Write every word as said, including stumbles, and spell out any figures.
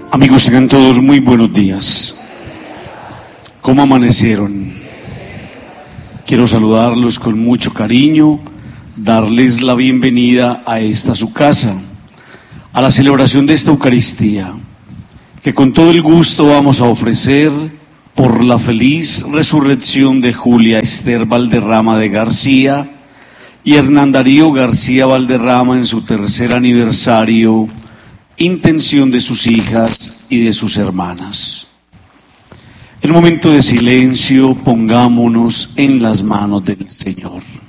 Amigos, tengan todos muy buenos días. ¿Cómo amanecieron? Quiero saludarlos con mucho cariño, darles la bienvenida a esta su casa, a la celebración de esta Eucaristía, que con todo el gusto vamos a ofrecer por la feliz resurrección de Julia Esther Valderrama de García y Hernán Darío García Valderrama en su tercer aniversario, intención de sus hijas y de sus hermanas. En momento de silencio, pongámonos en las manos del Señor.